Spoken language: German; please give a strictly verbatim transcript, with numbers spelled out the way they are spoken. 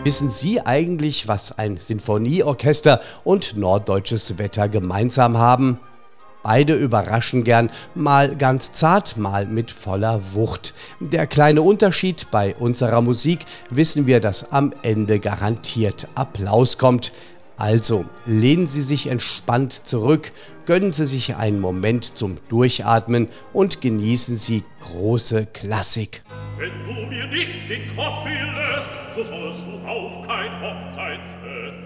Wissen Sie eigentlich, was ein Sinfonieorchester und norddeutsches Wetter gemeinsam haben? Beide überraschen gern, mal ganz zart, mal mit voller Wucht. Der kleine Unterschied: bei unserer Musik wissen wir, dass am Ende garantiert Applaus kommt. Also lehnen Sie sich entspannt zurück, gönnen Sie sich einen Moment zum Durchatmen und genießen Sie große Klassik. Wenn du mir nicht den Kaffee lässt, so sollst du auf kein Hochzeitsfest.